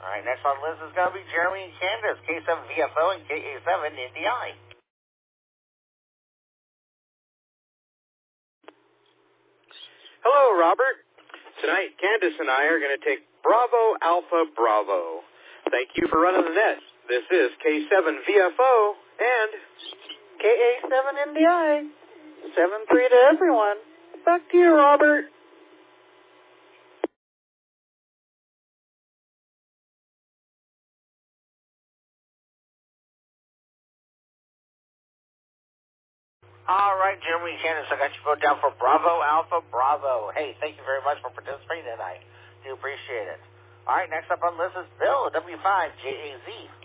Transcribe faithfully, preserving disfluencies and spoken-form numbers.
All right, next on the list is going to be Jeremy and Candace, K seven V F O and K A seven N D I. Hello, Robert. Tonight, Candace and I are going to take Bravo Alpha Bravo. Thank you for running the net. This is K seven V F O and K A seven N D I. seven three to everyone. Back to you, Robert. All right, Jeremy and Candace, I got you vote down for Bravo Alpha Bravo. Hey, thank you very much for participating tonight. Do appreciate it. All right, next up on the list is Bill, W five J A Z.